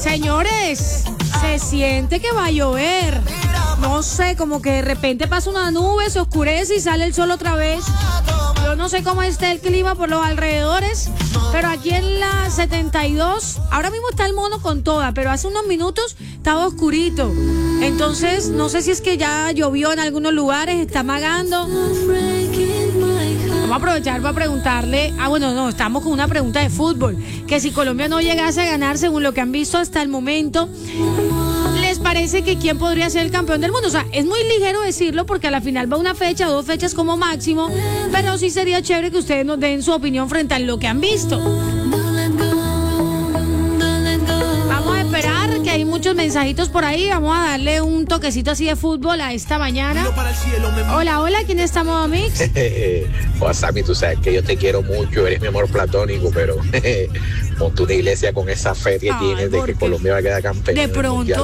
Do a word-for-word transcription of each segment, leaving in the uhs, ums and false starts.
Señores, se siente que va a llover. No sé, como que de repente pasa una nube, se oscurece y sale el sol otra vez. Yo no sé cómo está el clima por los alrededores, pero aquí en la setenta y dos, ahora mismo está el mono con toda, pero hace unos minutos estaba oscurito. Entonces, no sé si es que ya llovió en algunos lugares, está amagando. Vamos a aprovechar para preguntarle, ah bueno, no, estamos con una pregunta de fútbol, que si Colombia no llegase a ganar según lo que han visto hasta el momento, ¿les parece que quién podría ser el campeón del mundo? O sea, es muy ligero decirlo porque a la final va una fecha o dos fechas como máximo, pero sí sería chévere que ustedes nos den su opinión frente a lo que han visto. Vamos a esperar, que hay muchos mensajitos por ahí, vamos a darle un toquecito así de fútbol a esta mañana. Hola, hola, ¿quién está Modo Mix? Oa, Sammy, tú sabes que yo te quiero mucho, eres mi amor platónico, pero monta una iglesia con esa fe que Ay, tienes de que Colombia va a quedar campeón. De pronto.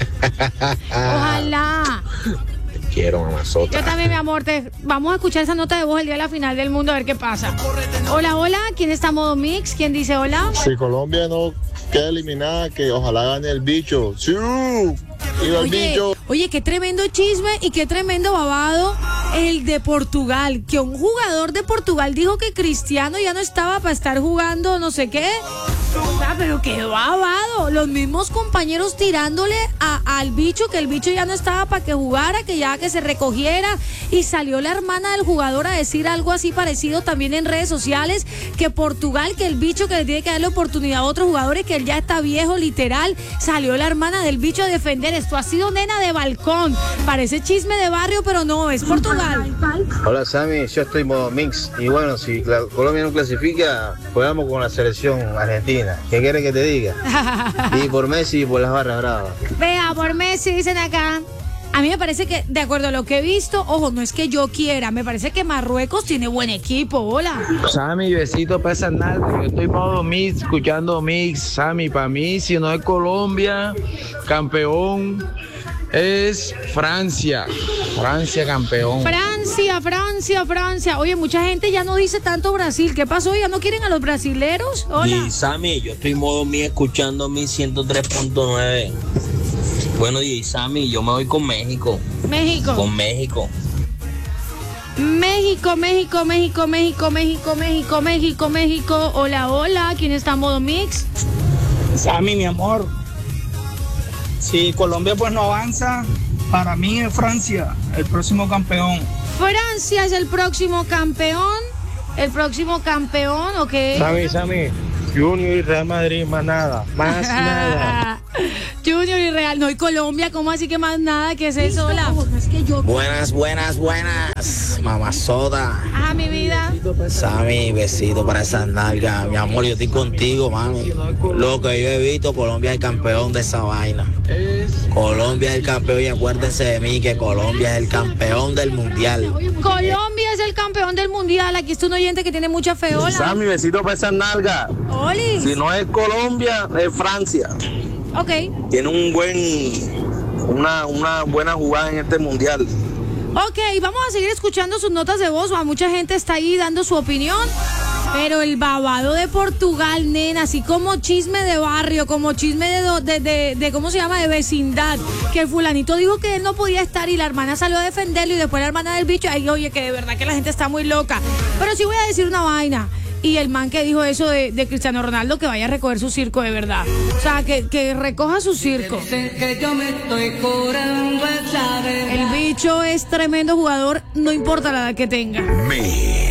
Ojalá. Te quiero, mamazota. Yo también, mi amor, te, vamos a escuchar esa nota de voz el día de la final del mundo a ver qué pasa. Hola, hola, ¿quién está Modo Mix? ¿Quién dice hola? Si Colombia no queda eliminada, que ojalá gane el bicho. ¡Sí! ¡Viva el Oye, bicho! oye, qué tremendo chisme y qué tremendo babado el de Portugal, que un jugador de Portugal dijo que Cristiano ya no estaba para estar jugando no sé qué. O sea, pero qué babado. Los mismos compañeros tirándole a, al bicho, que el bicho ya no estaba para que jugara, que ya que se recogiera. Y salió la hermana del jugador a decir algo así parecido también en redes sociales, que Portugal, que el bicho, que le tiene que darle oportunidad a otros jugadores, que él ya está viejo, literal. Salió la hermana del bicho a defender. Esto ha sido nena de balcón. Parece chisme de barrio, pero no, es Portugal. Hola Sammy, yo estoy Modo Mix y bueno, si la Colombia no clasifica, jugamos con la selección argentina. ¿Qué quieres que te diga? Y por Messi y por las barras bravas. Vea, por Messi, dicen acá. A mí me parece que, de acuerdo a lo que he visto, ojo, no es que yo quiera, me parece que Marruecos tiene buen equipo. Hola. Sammy, besito para esa nalga. Yo estoy Modo Mix, escuchando Mix. Sammy, para mí, si no es Colombia, campeón es Francia. Francia campeón. Francia, Francia, Francia. Oye, mucha gente ya no dice tanto Brasil. ¿Qué pasó? ¿Ya no quieren a los brasileros? Hola. Y Sammy, yo estoy Modo Mix escuchando mi ciento tres punto nueve. Bueno, y Sammy, yo me voy con México. México. Con México. México, México, México, México, México, México, México, México. Hola, hola. ¿Quién está Modo Mix? Sammy, mi amor. Si Colombia pues no avanza, para mí es Francia el próximo campeón. Francia es el próximo campeón. El próximo campeón, ¿ok? Sammy, Sammy, Junior y Real Madrid, más nada, más nada. Junior y Real, no, y Colombia, ¿cómo así que más nada? ¿Qué es eso? Hola. Buenas, buenas, buenas, mamazota. Ah, mi vida. Sammy, besito para esas nalgas. Mi amor, yo estoy contigo, mami. Lo que yo he visto, Colombia es el campeón de esa vaina. Colombia es el campeón y acuérdense de mí que Colombia es el campeón del mundial. Colombia es el campeón del mundial. Aquí está un oyente que tiene mucha fe. Hola. Sammy, besito para esa nalga. Oli. Si no es Colombia, es Francia. Ok. Tiene un buen, una, una buena jugada en este mundial. Ok, vamos a seguir escuchando sus notas de voz. Mucha gente está ahí dando su opinión. Pero el babado de Portugal, nena, así como chisme de barrio, como chisme de, do, de, de, de, ¿cómo se llama? De vecindad. Que el fulanito dijo que él no podía estar y la hermana salió a defenderlo y después la hermana del bicho, ay, oye, que de verdad que la gente está muy loca. Pero sí voy a decir una vaina. Y el man que dijo eso de, de Cristiano Ronaldo, que vaya a recoger su circo de verdad. O sea, que, que recoja su circo. El bicho es tremendo jugador, no importa la edad que tenga. Me.